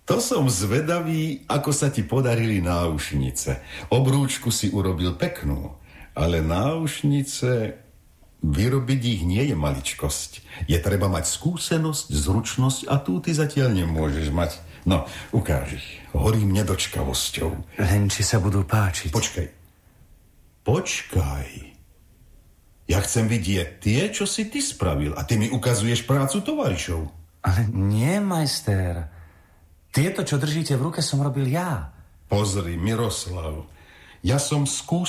To som zvedavý, ako sa ti podarili náušnice. Obrúčku si urobil peknú, ale náušnice, vyrobiť ich nie je maličkosť. Je treba mať skúsenosť, zručnosť a tu ty zatiaľ nemôžeš mať. No, ukáž ich. Horím nedočkavosťou. Len či sa budú páčiť. Počkaj. Ja chcem vidieť tie, čo si ty spravil a ty mi ukazuješ prácu tovarišov. Ale nie, majster. Tieto, čo držíte v ruke, som robil ja. Pozri, Miroslav, ja som skúsený